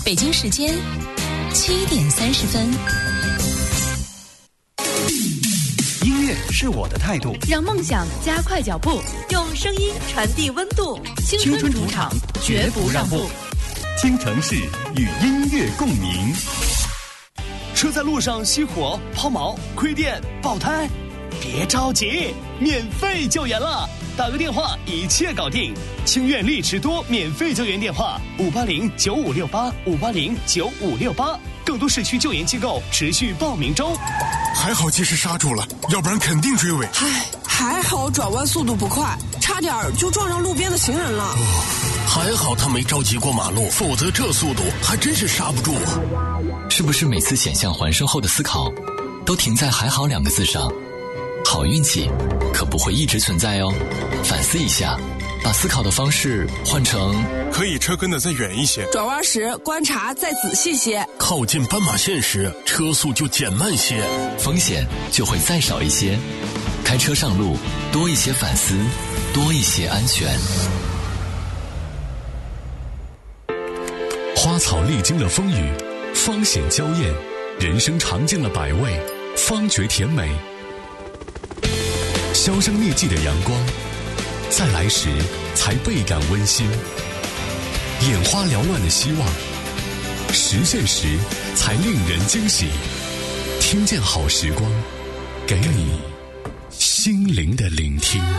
北京时间7点30。 音乐是我的态度， 让梦想加快脚步，用声音传递温度。青春主场，绝不让步。 听城市与音乐共鸣。 车在路上熄火、抛锚、亏电、爆胎，别着急，免费救援了，打个电话一切搞定。清苑丽驰多免费救援电话5809568，5809568，更多市区救援机构持续报名中。 还好及时刹住了，要不然肯定追尾。 还好转弯速度不快，差点就撞上路边的行人了。 还好他没着急过马路，否则这速度还真是刹不住啊。 是不是每次险象环生后的思考都停在还好2个字上？好运气可不会一直存在哦，反思一下，把思考的方式换成可以车跟得再远一些， 转弯时观察再仔细些， 靠近斑马线时车速就减慢些， 风险就会再少一些。开车上路多一些反思，多一些安全。 花草历经了风雨，方显娇艳；人生尝尽了百味，方觉甜美。销声匿迹的阳光，在来时才倍感温馨；眼花缭乱的希望，实现时才令人惊喜。听见好时光，给你心灵的聆听。